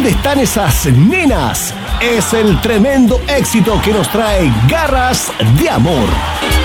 ¿Dónde están esas nenas? Es el tremendo éxito que nos trae Garras de Amor.